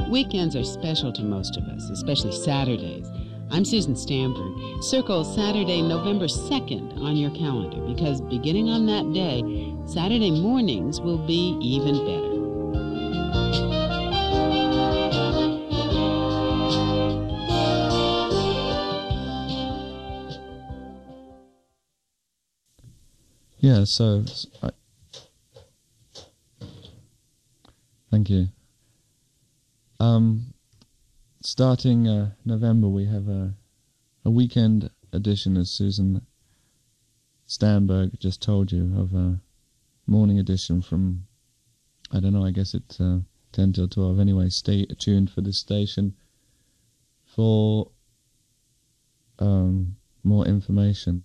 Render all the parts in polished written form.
Weekends are special to most of us, especially Saturdays. I'm Susan Stamberg. Circle Saturday, November 2nd on your calendar, because beginning on that day, Saturday mornings will be even better. Yeah, so thank you. Starting November, we have a weekend edition, as Susan Stamberg just told you, of a morning edition from, I don't know, I guess it's 10 till 12. Anyway, stay tuned for this station for more information.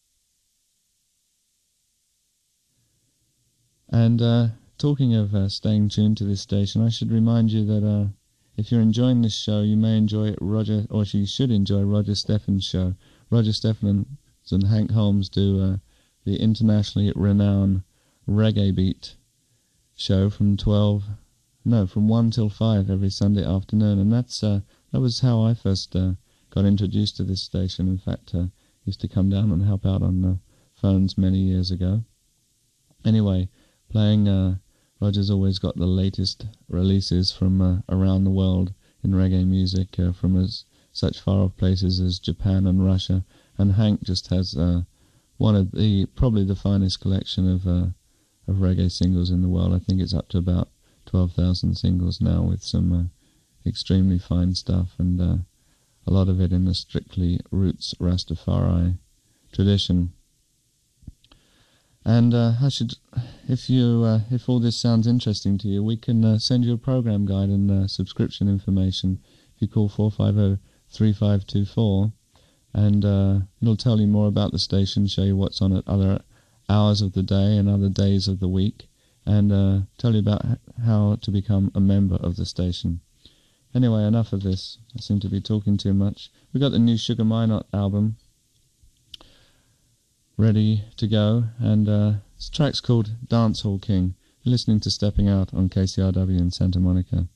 And talking of staying tuned to this station, I should remind you that if you're enjoying this show, you may enjoy you should enjoy Roger Steffen's show. Roger Steffens and Hank Holmes do the internationally renowned Reggae Beat show from 1 till 5 every Sunday afternoon, and that was how I first got introduced to this station. In fact, used to come down and help out on the phones many years ago. Anyway, playing, Roger's always got the latest releases from around the world in reggae music, from such far-off places as Japan and Russia. And Hank just has probably the finest collection of reggae singles in the world. I think it's up to about 12,000 singles now, with some extremely fine stuff, and a lot of it in the strictly roots Rastafari tradition. And if all this sounds interesting to you, we can send you a program guide and subscription information if you call 450-3524, and it'll tell you more about the station, show you what's on at other hours of the day and other days of the week, and tell you about how to become a member of the station. Anyway, enough of this. I seem to be talking too much. We've got the new Sugar Minott album ready to go, and this track's called Dancehall King. You're listening to Stepping Out on KCRW in Santa Monica.